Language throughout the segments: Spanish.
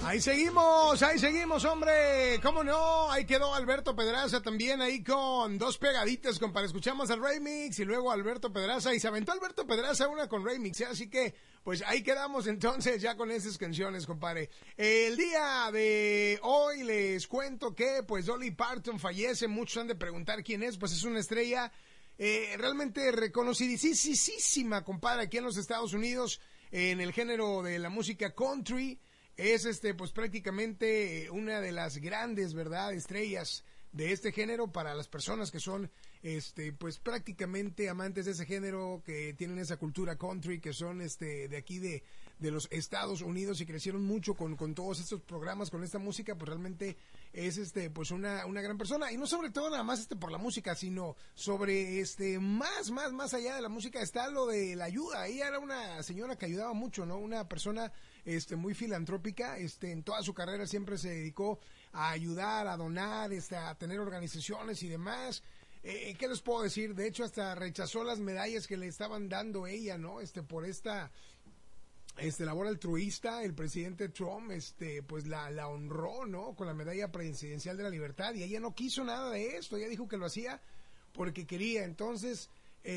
Ahí seguimos, hombre. ¿Cómo no? Ahí quedó Alberto Pedraza también ahí con dos pegaditas, compadre. Escuchamos al remix y luego Alberto Pedraza. Y se aventó Alberto Pedraza una con remix, ¿eh? Así que, pues ahí quedamos entonces ya con esas canciones, compadre. El día de hoy les cuento que, pues, Dolly Parton fallece. Muchos han de preguntar quién es. Pues es una estrella realmente reconocidísima, compadre, aquí en los Estados Unidos, en el género de la música country. Es pues prácticamente una de las grandes, ¿verdad?, estrellas de este género para las personas que son pues prácticamente amantes de ese género, que tienen esa cultura country, que son de aquí de los Estados Unidos y crecieron mucho con todos estos programas, con esta música. Pues realmente es pues una gran persona, y no sobre todo nada más por la música, sino sobre más allá de la música está lo de la ayuda. Ella era una señora que ayudaba mucho, ¿no? Una persona muy filantrópica. En toda su carrera siempre se dedicó a ayudar, a donar, a tener organizaciones y demás. ¿Qué les puedo decir? De hecho, hasta rechazó las medallas que le estaban dando ella, ¿no? Por esta labor altruista. El presidente Trump, pues la honró, ¿no?, con la medalla presidencial de la libertad, y ella no quiso nada de esto. Ella dijo que lo hacía porque quería. Entonces,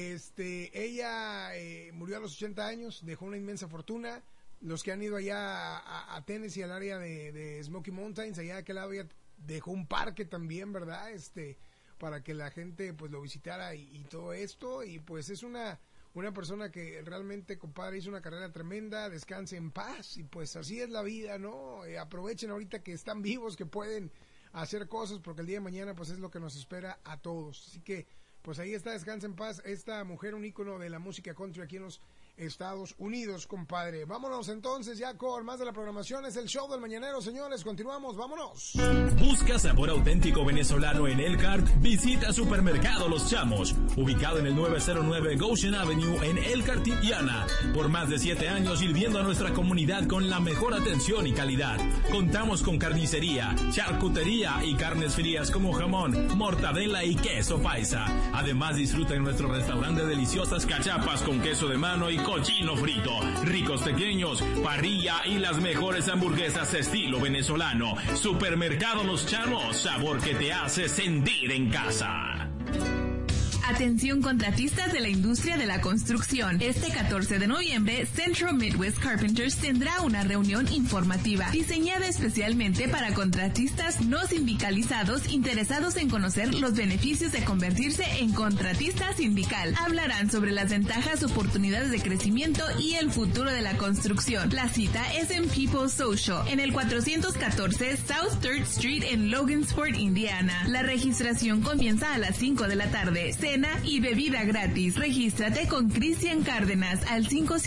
ella murió a los 80 años, dejó una inmensa fortuna. Los que han ido allá a Tennessee, al área de Smoky Mountains, allá de aquel lado, ya dejó un parque también, ¿verdad?, para que la gente pues lo visitara y todo esto. Y pues es una persona que realmente, compadre, hizo una carrera tremenda. Descanse en paz, y pues así es la vida, ¿no? Aprovechen ahorita que están vivos, que pueden hacer cosas, porque el día de mañana pues es lo que nos espera a todos. Así que pues ahí está, descansa en paz esta mujer, un ícono de la música country aquí en los Estados Unidos, compadre. Vámonos entonces ya con más de la programación. Es el show del mañanero, señores. Continuamos, vámonos. Busca sabor auténtico venezolano en Elkhart. Visita Supermercado Los Chamos, ubicado en el 909 Goshen Avenue en Elkhart, Indiana. Por más de 7 años sirviendo a nuestra comunidad con la mejor atención y calidad. Contamos con carnicería, charcutería y carnes frías como jamón, mortadela y queso paisa. Además, disfruta en nuestro restaurante deliciosas cachapas con queso de mano y cochino frito, ricos pequeños, parrilla y las mejores hamburguesas estilo venezolano. Supermercado Los Chamos, sabor que te hace sentir en casa. Atención contratistas de la industria de la construcción. Este 14 de noviembre, Central Midwest Carpenters tendrá una reunión informativa diseñada especialmente para contratistas no sindicalizados interesados en conocer los beneficios de convertirse en contratista sindical. Hablarán sobre las ventajas, oportunidades de crecimiento y el futuro de la construcción. La cita es en People's Social, en el 414 South 3rd Street en Logansport, Indiana. La registración comienza a las 5 de la tarde. Cena y bebida gratis. Regístrate con Cristian Cárdenas al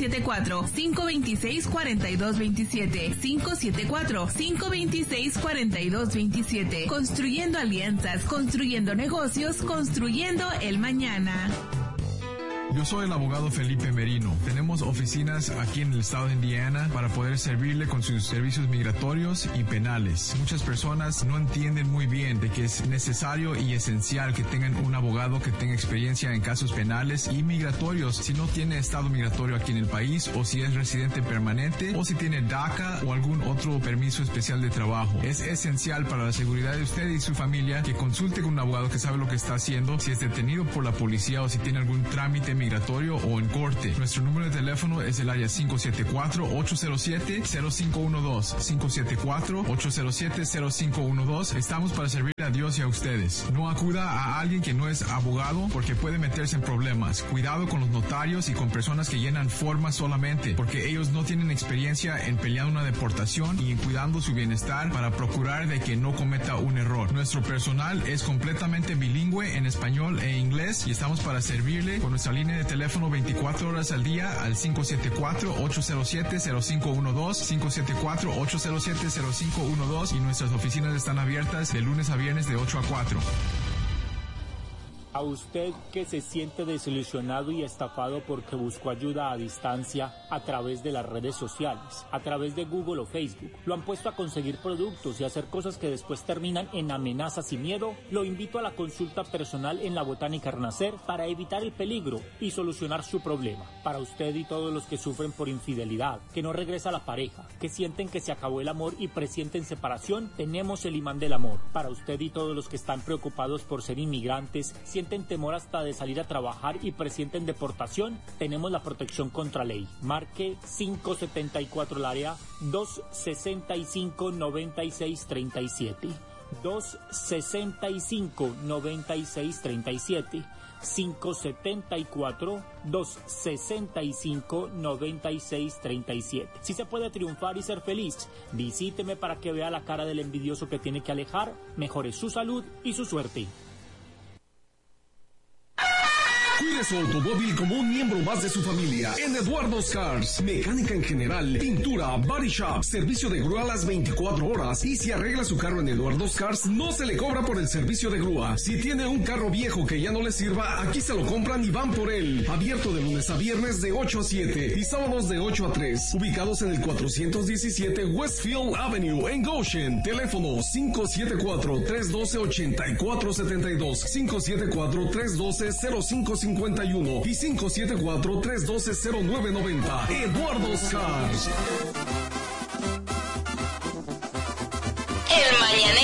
574-526-4227. 574-526-4227. Construyendo alianzas, construyendo negocios, construyendo el mañana. Yo soy el abogado Felipe Merino. Tenemos oficinas aquí en el estado de Indiana para poder servirle con sus servicios migratorios y penales. Muchas personas no entienden muy bien de que es necesario y esencial que tengan un abogado que tenga experiencia en casos penales y migratorios si no tiene estado migratorio aquí en el país, o si es residente permanente, o si tiene DACA o algún otro permiso especial de trabajo. Es esencial para la seguridad de usted y su familia que consulte con un abogado que sabe lo que está haciendo, si es detenido por la policía o si tiene algún trámite migratorio o en corte. Nuestro número de teléfono es el área 574-807-0512. 574-807-0512. Estamos para servirle a Dios y a ustedes. No acuda a alguien que no es abogado porque puede meterse en problemas. Cuidado con los notarios y con personas que llenan formas solamente porque ellos no tienen experiencia en pelear una deportación y en cuidando su bienestar para procurar de que no cometa un error. Nuestro personal es completamente bilingüe en español e inglés y estamos para servirle con nuestra línea de teléfono 24 horas al día al 574-807-0512, 574-807-0512, y nuestras oficinas están abiertas de lunes a viernes de 8 a 4. A usted que se siente desilusionado y estafado porque buscó ayuda a distancia a través de las redes sociales, a través de Google o Facebook, lo han puesto a conseguir productos y hacer cosas que después terminan en amenazas y miedo, lo invito a la consulta personal en la Botánica Renacer para evitar el peligro y solucionar su problema. Para usted y todos los que sufren por infidelidad, que no regresa la pareja, que sienten que se acabó el amor y presienten separación, tenemos el imán del amor. Para usted y todos los que están preocupados por ser inmigrantes, sienten temor hasta de salir a trabajar y presienten deportación, tenemos la protección contra ley. Marque 574 el área 265-9637. 265-9637. 574-265-9637. Si se puede triunfar y ser feliz, visíteme para que vea la cara del envidioso que tiene que alejar, mejore su salud y su suerte. Cuide su automóvil como un miembro más de su familia en Eduardo's Cars. Mecánica en general, pintura, body shop, servicio de grúa a las 24 horas. Y si arregla su carro en Eduardo's Cars, no se le cobra por el servicio de grúa. Si tiene un carro viejo que ya no le sirva, aquí se lo compran y van por él. Abierto de lunes a viernes de 8 a 7 y sábados de 8 a 3. Ubicados en el 417 Westfield Avenue en Goshen. Teléfono 574-312-8472, 574-312-0551 y 574-312-0990. Eduardo's Cars. El mañanero.